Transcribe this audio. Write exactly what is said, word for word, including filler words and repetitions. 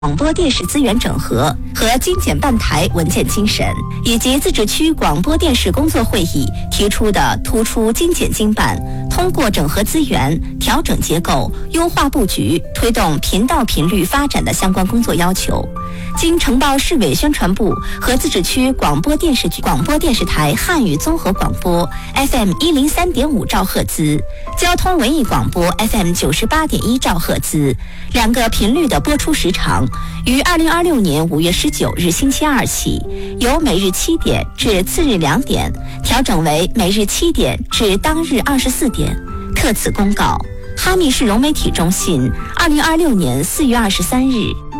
广播电视资源整合和精简办台文件精神，以及自治区广播电视工作会议提出的突出精简精办，通过整合资源、调整结构、优化布局，推动频道频率发展的相关工作要求，经呈报市委宣传部和自治区广播电视局广播电视台汉语综合广播 F M 一零三点五兆赫兹、交通文艺广播 F M 九十八点一兆赫兹两个频率的播出时长，于二零二六年五月十九日星期二起，由每日七点至次日两点调整为每日七点至当日二十四点。特此公告，哈密市融媒体中心二零二六年四月二十三日。